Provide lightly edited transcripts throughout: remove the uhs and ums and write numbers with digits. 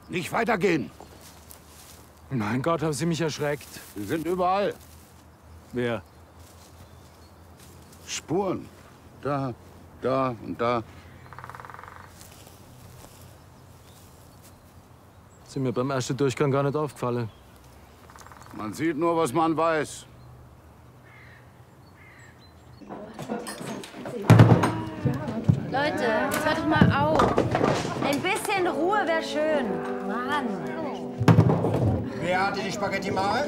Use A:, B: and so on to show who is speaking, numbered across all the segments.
A: Nicht weitergehen.
B: Mein Gott, haben Sie mich erschreckt.
A: Sie sind überall.
B: Wer?
A: Spuren. Da, da und da.
B: Sind mir beim ersten Durchgang gar nicht aufgefallen.
A: Man sieht nur, was man weiß.
C: Leute, jetzt hört doch mal auf. Ein bisschen Ruhe wäre schön. Mann.
D: Wer hatte die Spaghetti mal?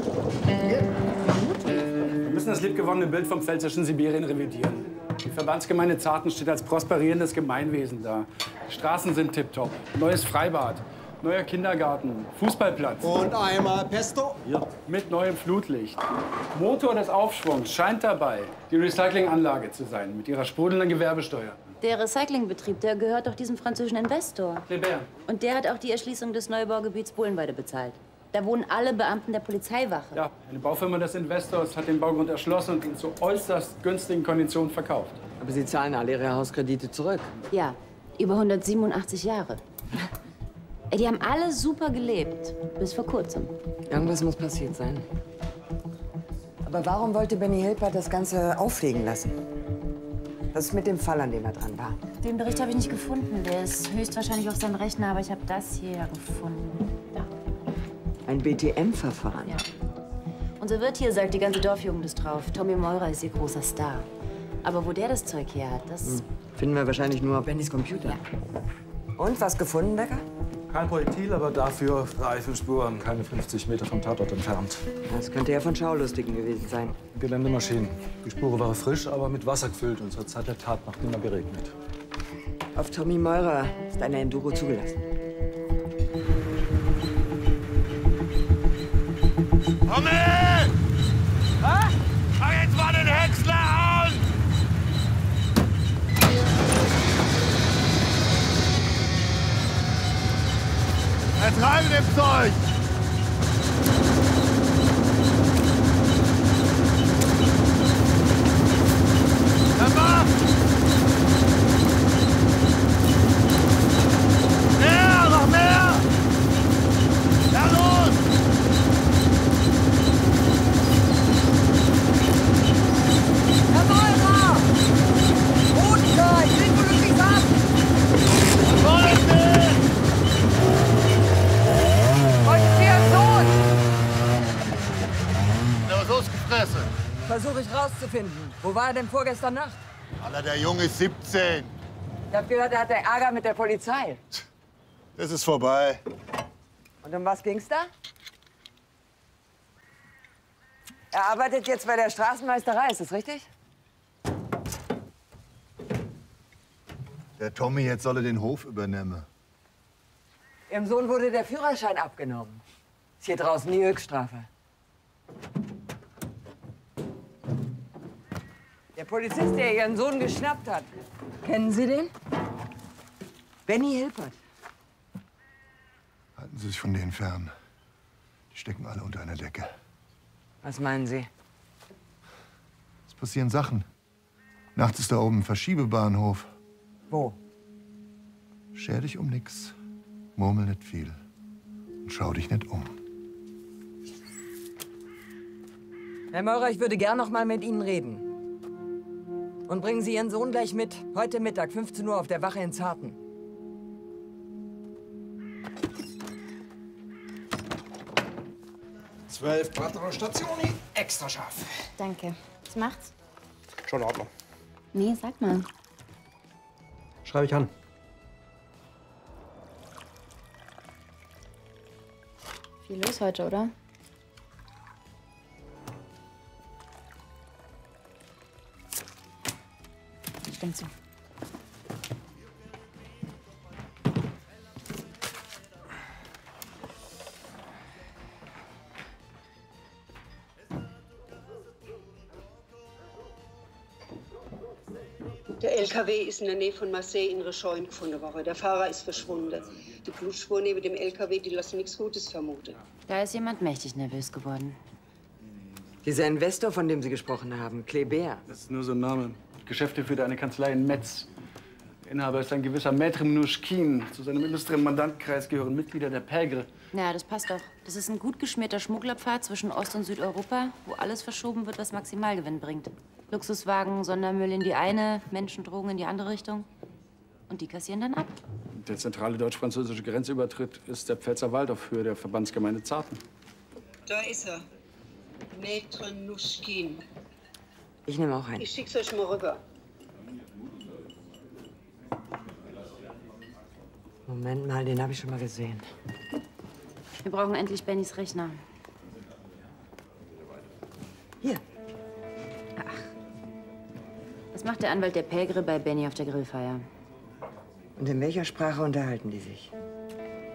E: Wir müssen das liebgewonnene Bild vom pfälzischen Sibirien revidieren. Die Verbandsgemeinde Zarten steht als prosperierendes Gemeinwesen da. Die Straßen sind tipptopp. Neues Freibad, neuer Kindergarten, Fußballplatz.
D: Und einmal Pesto?
E: Ja. Mit neuem Flutlicht. Motor des Aufschwungs scheint dabei, die Recyclinganlage zu sein, mit ihrer sprudelnden Gewerbesteuer.
C: Der Recyclingbetrieb, der gehört doch diesem französischen Investor.
E: Kleber.
C: Und der hat auch die Erschließung des Neubaugebiets Bohlenweide bezahlt. Da wohnen alle Beamten der Polizeiwache.
E: Ja, eine Baufirma des Investors hat den Baugrund erschlossen und ihn zu äußerst günstigen Konditionen verkauft.
F: Aber Sie zahlen alle Ihre Hauskredite zurück.
C: Ja, über 187 Jahre. Die haben alle super gelebt, bis vor kurzem.
F: Irgendwas muss passiert sein. Aber warum wollte Benny Hilpert das Ganze auflegen lassen? Was ist mit dem Fall, an dem er dran war?
C: Den Bericht habe ich nicht gefunden. Der ist höchstwahrscheinlich auf seinem Rechner, aber ich habe das hier gefunden. Ja.
F: Ein BTM-Verfahren?
C: Ja. Unser Wirt hier sagt, die ganze Dorfjugend ist drauf. Tommy Meurer ist ihr großer Star. Aber wo der das Zeug her hat, das...
F: Finden wir wahrscheinlich nur auf Bennys Computer.
C: Ja.
F: Und, was gefunden, Becker?
B: Kein Projektil, aber dafür Reifenspuren. Keine 50 Meter vom Tatort entfernt.
F: Das könnte ja von Schaulustigen gewesen sein.
B: Geländemaschinen. Die Spure war frisch, aber mit Wasser gefüllt und zur Zeit der Tat noch immer geregnet.
F: Auf Tommy Meurer ist eine Enduro zugelassen.
A: Tommy! Was? Mach jetzt mal den Häcksler an! Jetzt rein mit dem Zeug! Dann mach! Mehr, noch mehr! Ja, los!
F: Herr Meurer! Unklar, ich will wohl nichts ab! Heute Ihren Sohn!
A: Der ist ausgefressen.
F: Versuche ich rauszufinden. Wo war er denn vorgestern Nacht?
A: Alter, der Junge ist 17.
F: Ich hab gehört, er hatte Ärger mit der Polizei.
A: Das ist vorbei.
F: Und um was ging's da? Er arbeitet jetzt bei der Straßenmeisterei, ist das richtig?
G: Der Tommy jetzt solle den Hof übernehmen.
F: Ihrem Sohn wurde der Führerschein abgenommen. Ist hier draußen die Höchststrafe. Der Polizist, der Ihren Sohn geschnappt hat. Kennen Sie den? Benny Hilpert.
G: Halten Sie sich von denen fern. Die stecken alle unter einer Decke.
F: Was meinen Sie?
G: Es passieren Sachen. Nachts ist da oben ein Verschiebebahnhof.
F: Wo?
G: Scher dich um nix. Murmel nicht viel. Und schau dich nicht um.
F: Herr Meurer, ich würde gern noch mal mit Ihnen reden. Und bringen Sie Ihren Sohn gleich mit. Heute Mittag, 15 Uhr, auf der Wache in Zarten.
D: Zwölf Quattro Stationi, extra scharf.
C: Danke. Was macht's?
D: Schon in Ordnung.
C: Nee, sag mal.
D: Schreibe ich an.
C: Viel los heute, oder? Stimmt so.
H: Der LKW ist in der Nähe von Marseille in Rescheun gefunden worden. Der Fahrer ist verschwunden. Die Blutspuren neben dem LKW, die lassen nichts Gutes vermuten.
C: Da ist jemand mächtig nervös geworden.
F: Dieser Investor, von dem Sie gesprochen haben, Kleber.
E: Das ist nur so ein Name. Geschäfte führt eine Kanzlei in Metz. Der Inhaber ist ein gewisser Maître Mnouchkine. Zu seinem illustren Mandantenkreis gehören Mitglieder der Pègre.
C: Na, das passt doch. Das ist ein gut geschmierter Schmugglerpfad zwischen Ost- und Südeuropa, wo alles verschoben wird, was Maximalgewinn bringt. Luxuswagen, Sondermüll in die eine, Menschen, Drogen in die andere Richtung. Und die kassieren dann ab.
E: Der zentrale deutsch-französische Grenzübertritt ist der Pfälzer Wald auf Höhe der Verbandsgemeinde Zarten.
H: Da ist er. Maître Mnouchkine.
F: Ich nehme auch einen.
H: Ich schick's euch mal rüber.
F: Moment mal, den habe ich schon mal gesehen.
C: Wir brauchen endlich Bennys Rechner.
F: Hier.
C: Was macht der Anwalt der Pègre bei Benny auf der Grillfeier?
F: Und in welcher Sprache unterhalten die sich?